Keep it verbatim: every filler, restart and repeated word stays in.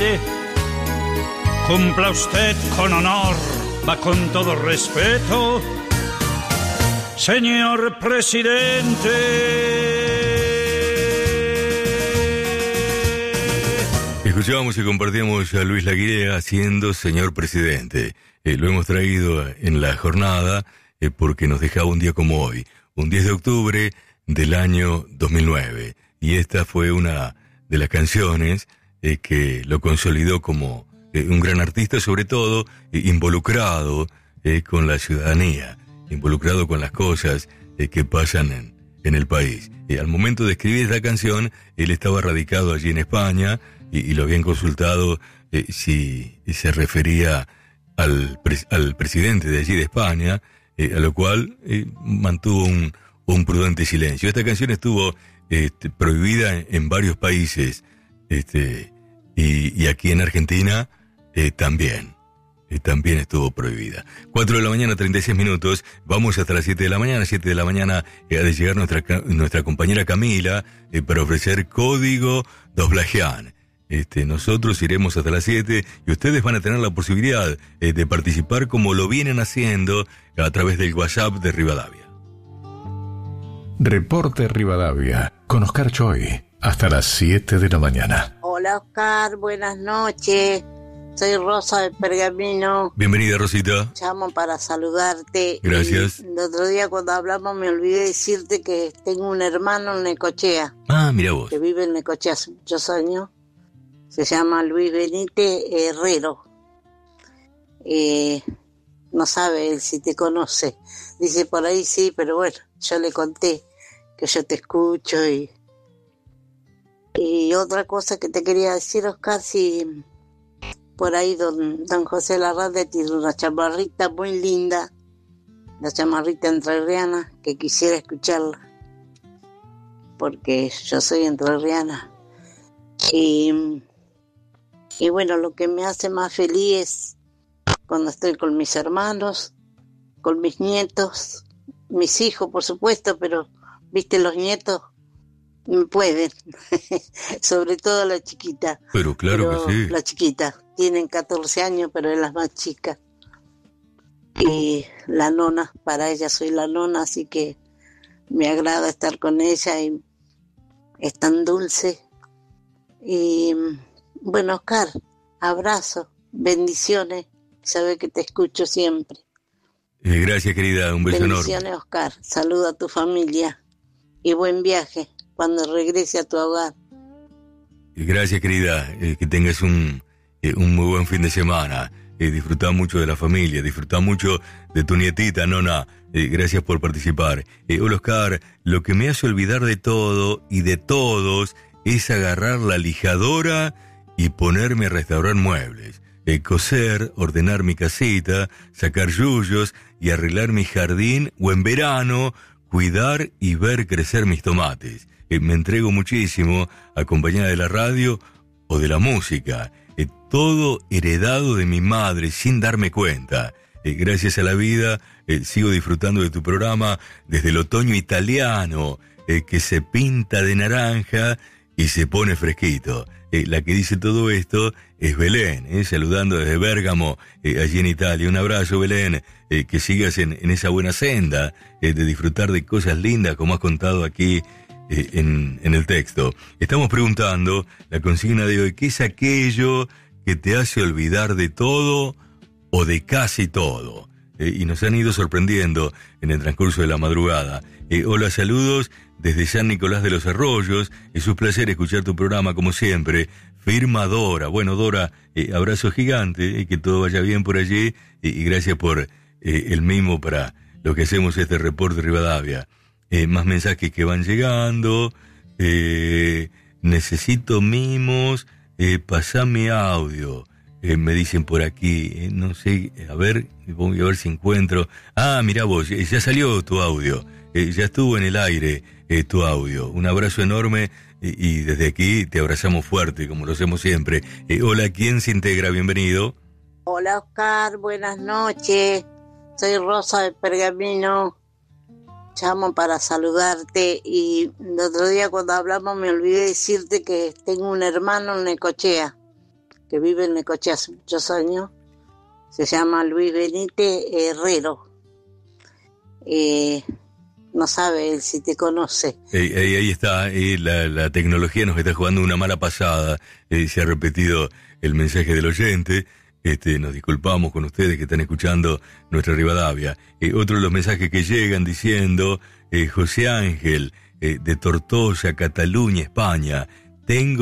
presidente. Cumpla usted con honor, va con todo respeto. Señor presidente. Escuchábamos y compartíamos a Luis Laguirre haciendo Señor Presidente. Eh, lo hemos traído en la jornada eh, porque nos dejaba un día como hoy, un diez de octubre del año dos mil nueve. Y esta fue una de las canciones eh, que lo consolidó como eh, un gran artista, sobre todo eh, involucrado eh, con la ciudadanía, involucrado con las cosas eh, que pasan en, en el país. Eh, al momento de escribir esta canción, él estaba radicado allí en España y, y lo habían consultado eh, si se refería al, pres- al presidente de allí de España, eh, a lo cual eh, mantuvo un, un prudente silencio. Esta canción estuvo este, prohibida en, en varios países, este, y, y aquí en Argentina eh, también. También estuvo prohibida. cuatro de la mañana, treinta y seis minutos. Vamos hasta las siete de la mañana. siete de la mañana eh, ha de llegar nuestra, nuestra compañera Camila eh, para ofrecer código doblajean. Este, nosotros iremos hasta las siete y ustedes van a tener la posibilidad eh, de participar como lo vienen haciendo a través del WhatsApp de Rivadavia. Reporte Rivadavia con Oscar Choi hasta las siete de la mañana. Hola Oscar, buenas noches. Soy Rosa de Pergamino. Bienvenida, Rosita. Llamo para saludarte. Gracias. Y el otro día cuando hablamos me olvidé decirte que tengo un hermano en Necochea. Ah, mira vos. Que vive en Necochea hace muchos años. Se llama Luis Benítez Herrero. Eh, no sabe él si te conoce. Dice por ahí sí, pero bueno, yo le conté que yo te escucho. Y, y otra cosa que te quería decir, Oscar, si... Por ahí don, don José Larralde tiene una chamarrita muy linda, la chamarrita entrerriana, que quisiera escucharla, porque yo soy entrerriana. Y, y bueno, lo que me hace más feliz es cuando estoy con mis hermanos, con mis nietos, mis hijos por supuesto, pero viste, los nietos me pueden, sobre todo la chiquita. Pero claro pero que sí. La chiquita, tienen catorce años, pero es la más chica. Y la nona, para ella soy la nona, así que me agrada estar con ella y es tan dulce. Y bueno, Oscar, abrazo, bendiciones, sabe que te escucho siempre. Eh, gracias, querida, un beso bendiciones, enorme. Oscar, saluda a tu familia y buen viaje cuando regrese a tu hogar. Gracias, querida, eh, que tengas un, eh, un muy buen fin de semana. Eh, disfrutá mucho de la familia, disfrutá mucho de tu nietita, nona. Eh, gracias por participar. Eh, hola, Oscar, lo que me hace olvidar de todo y de todos es agarrar la lijadora y ponerme a restaurar muebles. Eh, coser, ordenar mi casita, sacar yuyos y arreglar mi jardín, o en verano, cuidar y ver crecer mis tomates. Eh, me entrego muchísimo, acompañada de la radio o de la música. Eh, todo heredado de mi madre sin darme cuenta. Eh, gracias a la vida, eh, sigo disfrutando de tu programa desde el otoño italiano, eh, que se pinta de naranja y se pone fresquito. Eh, la que dice todo esto es Belén, eh, saludando desde Bérgamo, eh, allí en Italia. Un abrazo, Belén, eh, que sigas en, en esa buena senda eh, de disfrutar de cosas lindas como has contado aquí eh, en, en el texto. Estamos preguntando la consigna de hoy: ¿qué es aquello que te hace olvidar de todo o de casi todo? Eh, y nos han ido sorprendiendo en el transcurso de la madrugada. Eh, hola, saludos desde San Nicolás de los Arroyos. Es un placer escuchar tu programa como siempre. Firma Dora. Bueno, Dora, eh, abrazo gigante, eh, que todo vaya bien por allí, eh, y gracias por eh, el mimo para lo que hacemos este reporte Rivadavia. Eh, más mensajes que van llegando. Eh, necesito mimos. Eh, pasame audio. Eh, me dicen por aquí, eh, no sé, a ver, voy a ver si encuentro. Ah, mirá vos, eh, ya salió tu audio, eh, ya estuvo en el aire eh, tu audio. Un abrazo enorme eh, y desde aquí te abrazamos fuerte, como lo hacemos siempre. Eh, hola, ¿quién se integra? Bienvenido. Hola, Oscar, buenas noches. Soy Rosa de Pergamino. Llamo para saludarte y el otro día cuando hablamos me olvidé decirte que tengo un hermano en Necochea, que vive en Necochea hace muchos años. Se llama Luis Benítez Herrero. Eh, no sabe él si te conoce. Ahí, ahí, ahí está, ahí la, la tecnología nos está jugando una mala pasada. Eh, se ha repetido el mensaje del oyente. Este, nos disculpamos con ustedes que están escuchando nuestra Rivadavia. Eh, otro de los mensajes que llegan diciendo, eh, José Ángel, eh, de Tortosa, Cataluña, España, tengo